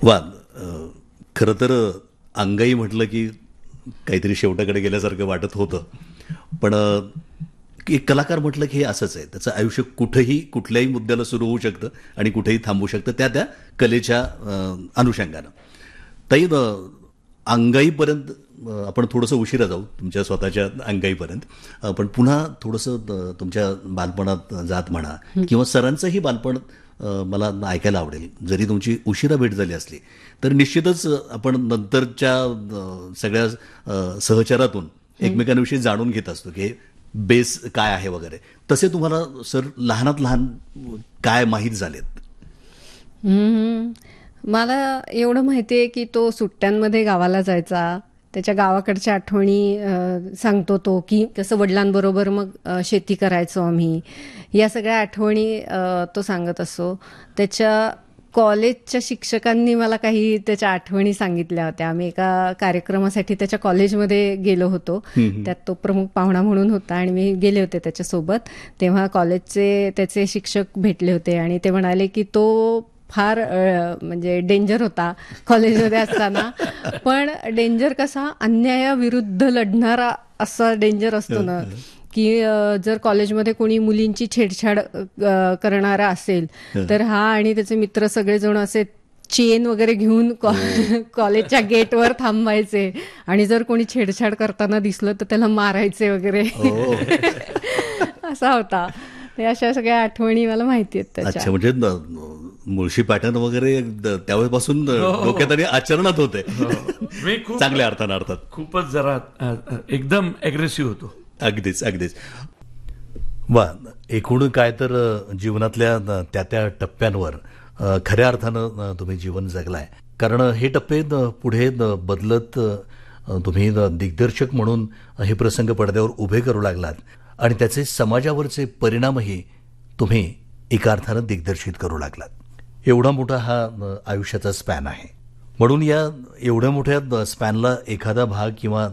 वा खरं तर अंगाई म्हटलं की काहीतरी शेवटाकडे गेल्यासारखं वाटत होतं. पण एक कलाकार म्हटलं की हे असंच आहे. त्याचं आयुष्य कुठंही कुठल्याही मुद्द्याला सुरू होऊ शकतं आणि कुठेही थांबू शकतं त्या त्या कलेच्या अनुषंगानं. ताई अंगाईपर्यंत आपण थोडंसं उशिरा जाऊ तुमच्या स्वतःच्या अंगाईपर्यंत. पण पुन्हा थोडंसं तुमच्या बालपणात जात म्हणा किंवा सरांचंही बालपण मला ऐकायला आवडेल. जरी तुमची उशिरा भेट झाली असली तर निश्चितच आपण नंतरच्या सगळ्या सहचरातून एकमेकांविषयी जाणून घेत असतो की बेस काय आहे वगैरे. तसे तुम्हाला सर लहानात लहान काय माहीत झालेत? मला एवढं माहिती आहे की तो सुट्ट्यांमध्ये गावाला जायचा. त्याच्या गावाकडच्या आठवणी सांगतो तो, की कसं वडिलांबरोबर मग शेती करायचो आम्ही. या सगळ्या आठवणी तो सांगत असतो. त्याच्या कॉलेजच्या शिक्षकांनी मला काही त्याच्या आठवणी सांगितल्या होत्या. आम्ही एका कार्यक्रमासाठी त्याच्या कॉलेजमध्ये गेलो होतो. त्यात तो प्रमुख पाहुणा म्हणून होता आणि मी गेले होते त्याच्यासोबत. तेव्हा कॉलेजचे त्याचे शिक्षक भेटले होते आणि ते म्हणाले की तो फार म्हणजे डेंजर होता कॉलेजमध्ये असताना. पण डेंजर कसा, अन्यायाविरुद्ध लढणारा असा डेंजर असतो ना, की जर कॉलेजमध्ये कोणी मुलींची छेडछाड करणारा असेल तर हा आणि त्याचे मित्र सगळेजण असे चेन वगैरे घेऊन कॉलेजच्या गेटवर थांबायचे आणि जर कोणी छेडछाड करताना दिसलं तर त्याला मारायचे वगैरे. असा होता. अशा सगळ्या आठवणी मला माहिती आहेत त्याच्या. अच्छा, म्हणजे मुळशी पॅटर्न वगैरे त्यावेळेपासून डोक्यात आणि आचरणात होते. मी खूप चांगल्या अर्थानं अर्थात खूपच जरा एकदम अग्रेसिव्ह होतो. अगदीच अगदीच. वा, एकूण काय तर जीवनातल्या त्या त्या टप्प्यांवर खऱ्या अर्थानं तुम्ही जीवन जगलाय. कारण हे टप्पे पुढे बदलत तुम्ही दिग्दर्शक म्हणून हे प्रसंग पडद्यावर उभे करू लागलात आणि त्याचे समाजावरचे परिणामही तुम्ही एका अर्थानं दिग्दर्शित करू लागलात. एवढा मोठा हा आयुष्याचा स्पॅन आहे. म्हणून या एवढ्या मोठ्या स्पॅनला एखादा भाग किंवा